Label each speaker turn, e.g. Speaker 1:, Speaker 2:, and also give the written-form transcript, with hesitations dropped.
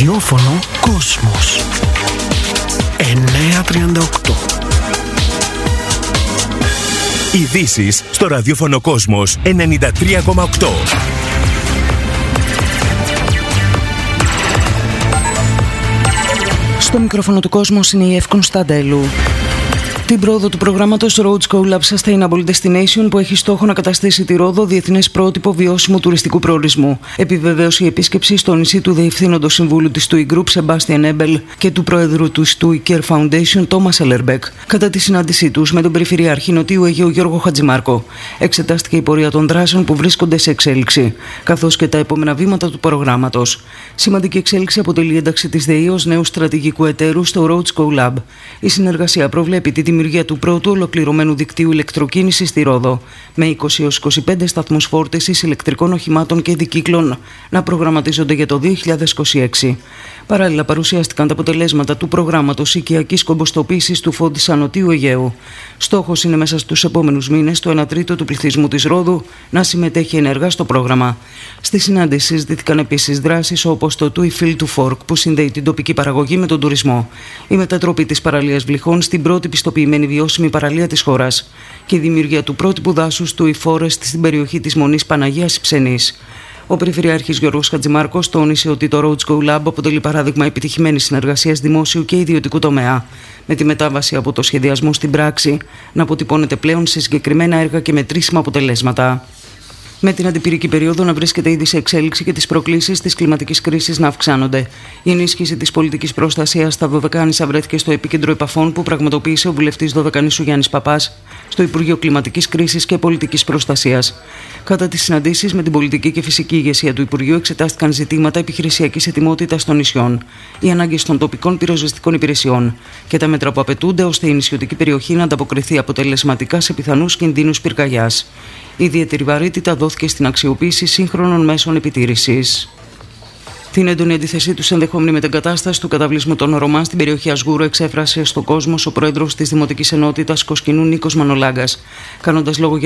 Speaker 1: Ραδιόφωνο Κόσμος 938.
Speaker 2: Ειδήσεις στο ραδιόφωνο Κόσμος 93,8.
Speaker 3: Στο μικρόφωνο του Κόσμος είναι η Εύη Κωνσταντέλου. Την πρόοδο του προγράμματος Roads Collab Sustainable Destination, που έχει στόχο να καταστήσει τη Ρόδο διεθνές πρότυπο βιώσιμου τουριστικού προορισμού. Επιβεβαίωσε η επίσκεψη στο νησί του Διευθύνοντος Συμβούλου της TUI Group, Sebastian Ebel, και του Πρόεδρου του TUI Care Foundation, Thomas Ellerbeck, κατά τη συνάντησή τους με τον Περιφερειάρχη Νοτιού Αιγαίου Γιώργο Χατζημάρκο. Εξετάστηκε η πορεία των δράσεων που βρίσκονται σε εξέλιξη, καθώς και τα επόμενα βήματα του προγράμματος. Σημαντική εξέλιξη αποτελεί η ένταξη της ΔΕΗ ως νέου στρατηγικού εταίρου στο Roads Collab. Η συνεργασία προβλέπει τη δημιουργία του πρώτου ολοκληρωμένου δικτύου ηλεκτροκίνησης στη Ρόδο, με 20 έως 25 σταθμούς φόρτισης ηλεκτρικών οχημάτων και δικύκλων να προγραμματίζονται για το 2026. Παράλληλα, παρουσιάστηκαν τα αποτελέσματα του προγράμματος οικιακής κομποστοποίησης του Φόντισσα Νοτιού Αιγαίου. Στόχος είναι μέσα στους επόμενους μήνες το 1 τρίτο του πληθυσμού της Ρόδου να συμμετέχει ενεργά στο πρόγραμμα. Στη συνάντηση συζητήθηκαν επίσης δράσεις όπως το TUI Field to Fork, που συνδέει την τοπική παραγωγή με τον τουρισμό, η μετατροπή της παραλίας Βλυχών στην πρώτη πιστοποιημένη βιώσιμη παραλία της χώρας και η δημιουργία του πρότυπου δάσους TUI Forest στην περιοχή της Μονής Παναγίας Υψενής. Ο Περιφερειάρχης Γιώργος Χατζημάρκος τόνισε ότι το Roads Collab αποτελεί παράδειγμα επιτυχημένης συνεργασίας δημόσιου και ιδιωτικού τομέα, με τη μετάβαση από το σχεδιασμό στην πράξη να αποτυπώνεται πλέον σε συγκεκριμένα έργα και μετρήσιμα αποτελέσματα. Με την αντιπυρική περίοδο να βρίσκεται ήδη σε εξέλιξη και τις προκλήσεις της κλιματικής κρίσης να αυξάνονται. Η ενίσχυση της πολιτικής προστασίας στα Δωδεκάνησα βρέθηκε στο επίκεντρο επαφών που πραγματοποίησε ο βουλευτής Δωδεκανήσου Γιάννης Παπάς στο Υπουργείο Κλιματικής Κρίσης και Πολιτικής Προστασίας. Κατά τις συναντήσεις με την πολιτική και φυσική ηγεσία του Υπουργείου εξετάστηκαν ζητήματα επιχειρησιακής ετοιμότητας των νησιών, οι ανάγκες των τοπικών πυροσβεστικών υπηρεσιών και τα μέτρα που απαιτούνται ώστε η νησιωτική περιοχή να ανταποκριθεί αποτελεσματικά σε πιθανούς κινδύνους πυρκαγιάς. Ιδιαίτερη βαρύτητα δόθηκε στην αξιοποίηση σύγχρονων μέσων επιτήρησης. Την έντονη αντίθεσή του ενδεχόμενη μετεγκατάσταση του καταβλισμού των Ρωμά στην περιοχή Ασγούρου εξέφρασε στον Κόσμο ο πρόεδρος της Δημοτικής Ενότητας Κοσκινού Νίκος Μανολάγκας, κάνοντας λόγο για